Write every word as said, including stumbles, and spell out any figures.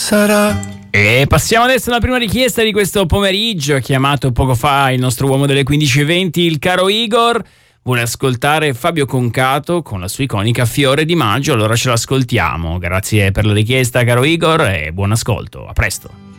sarà. E passiamo adesso alla prima richiesta di questo pomeriggio. Ha chiamato poco fa il nostro uomo delle quindici e venti, il caro Igor. Vuole ascoltare Fabio Concato con la sua iconica Fiore di Maggio. Allora ce l'ascoltiamo. Grazie per la richiesta, caro Igor, e buon ascolto. A presto.